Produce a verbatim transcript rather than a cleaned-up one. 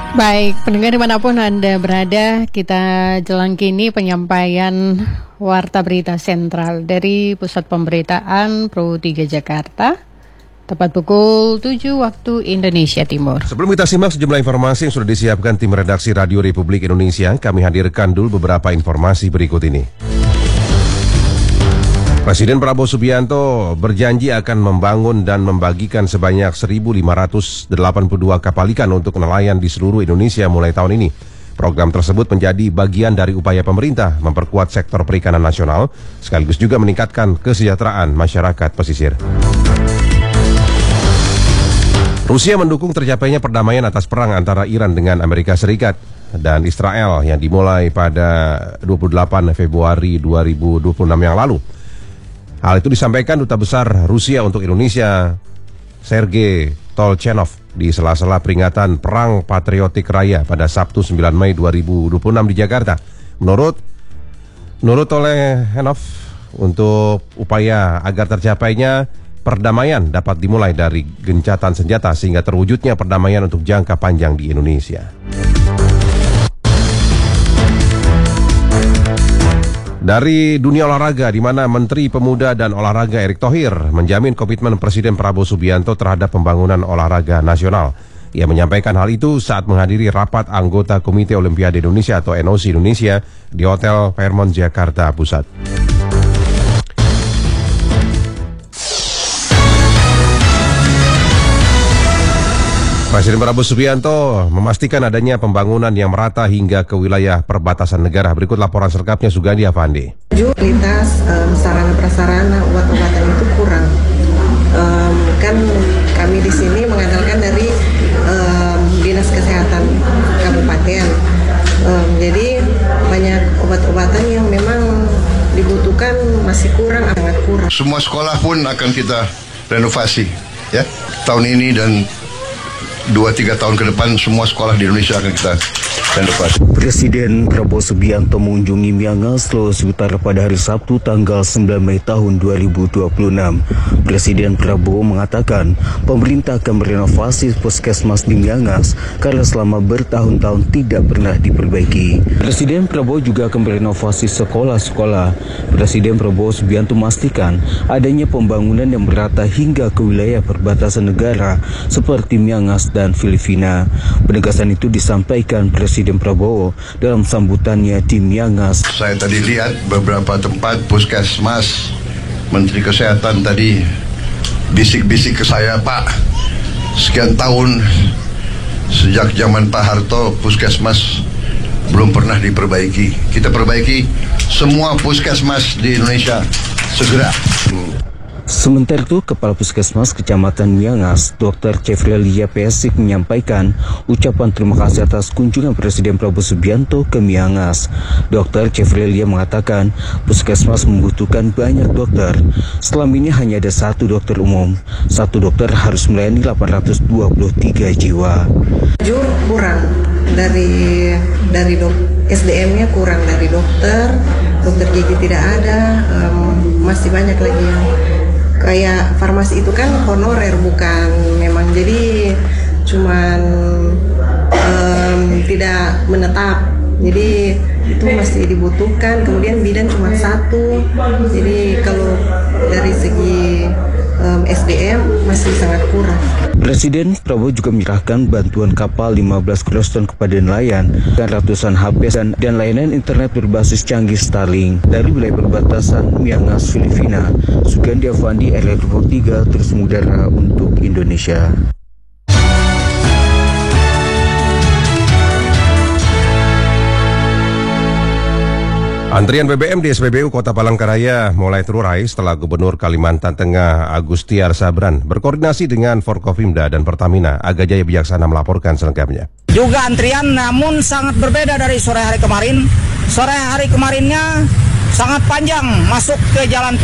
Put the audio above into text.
Baik, pendengar dimanapun Anda berada, kita jalan kini penyampaian Warta Berita Sentral dari Pusat Pemberitaan Pro tiga Jakarta, tepat pukul tujuh waktu Indonesia Timur. Sebelum kita simak sejumlah informasi yang sudah disiapkan tim redaksi Radio Republik Indonesia, kami hadirkan dulu beberapa informasi berikut ini. Presiden Prabowo Subianto berjanji akan membangun dan membagikan sebanyak seribu lima ratus delapan puluh dua kapal ikan untuk nelayan di seluruh Indonesia mulai tahun ini. Program tersebut menjadi bagian dari upaya pemerintah memperkuat sektor perikanan nasional, sekaligus juga meningkatkan kesejahteraan masyarakat pesisir. Rusia mendukung tercapainya perdamaian atas perang antara Iran dengan Amerika Serikat dan Israel yang dimulai pada dua puluh delapan Februari dua ribu dua puluh enam yang lalu. Hal itu disampaikan Duta Besar Rusia untuk Indonesia, Sergei Tolchenov, di sela-sela peringatan Perang Patriotik Raya pada Sabtu sembilan Mei dua ribu dua puluh enam di Jakarta. Menurut Menurut Tolchenov, untuk upaya agar tercapainya perdamaian dapat dimulai dari gencatan senjata sehingga terwujudnya perdamaian untuk jangka panjang di Indonesia. Dari dunia olahraga, di mana Menteri Pemuda dan Olahraga Erick Thohir menjamin komitmen Presiden Prabowo Subianto terhadap pembangunan olahraga nasional. Ia menyampaikan hal itu saat menghadiri rapat anggota Komite Olimpiade Indonesia atau N O C Indonesia di Hotel Fairmont Jakarta Pusat. Presiden Prabowo Subianto memastikan adanya pembangunan yang merata hingga ke wilayah perbatasan negara. Berikut laporan selengkapnya Sugandi Avandi. Kualitas um, sarana prasarana obat-obatan itu kurang. Um, kan kami di sini mengandalkan dari um, Dinas Kesehatan Kabupaten. Um, jadi banyak obat-obatan yang memang dibutuhkan masih kurang, sangat kurang. Semua sekolah pun akan kita renovasi, ya, tahun ini dan dua tiga tahun ke depan semua sekolah di Indonesia akan kita renovasi. Presiden Prabowo Subianto mengunjungi Miangas, Sulawesi Utara pada hari Sabtu tanggal sembilan Mei tahun dua ribu dua puluh enam. Presiden Prabowo mengatakan pemerintah akan merenovasi puskesmas di Miangas karena selama bertahun-tahun tidak pernah diperbaiki. Presiden Prabowo juga akan merenovasi sekolah-sekolah. Presiden Prabowo Subianto memastikan adanya pembangunan yang merata hingga ke wilayah perbatasan negara seperti Miangas dan Filipina. Penegasan itu disampaikan Presiden Prabowo dalam sambutannya di Miangas. Saya tadi lihat beberapa tempat puskesmas, Menteri Kesehatan tadi bisik-bisik ke saya, Pak, sekian tahun sejak zaman Pak Harto puskesmas belum pernah diperbaiki. Kita perbaiki semua puskesmas di Indonesia segera. Sementara itu, Kepala Puskesmas Kecamatan Miangas, Dokter Cefrelia Pesik menyampaikan ucapan terima kasih atas kunjungan Presiden Prabowo Subianto ke Miangas. Dokter Cefrelia mengatakan puskesmas membutuhkan banyak dokter. Selama ini hanya ada satu dokter umum. Satu dokter harus melayani delapan ratus dua puluh tiga jiwa. Jujur kurang dari dari dok, S D M-nya kurang dari dokter, dokter gigi tidak ada, um, masih banyak lagi yang kayak farmasi itu kan honorer bukan memang, jadi cuman um, tidak menetap, jadi itu masih dibutuhkan. Kemudian bidan cuma satu, jadi kalau dari segi um, S D M masih sangat kurang. Presiden Prabowo juga menyerahkan bantuan kapal lima belas Crosston kepada nelayan dan ratusan H P dan, dan layanan internet berbasis canggih Starlink dari wilayah perbatasan Miangas, Filipina. Sugandi Avandi, R R dua puluh tiga, terus mengudara untuk Indonesia. Antrian B B M di S P B U Kota Palangkaraya mulai terurai setelah Gubernur Kalimantan Tengah Agustiar Sabran berkoordinasi dengan Forkopimda dan Pertamina. Aga Jaya Bijaksana melaporkan selengkapnya. Juga antrian namun sangat berbeda dari sore hari kemarin. Sore hari kemarinnya sangat panjang masuk ke jalan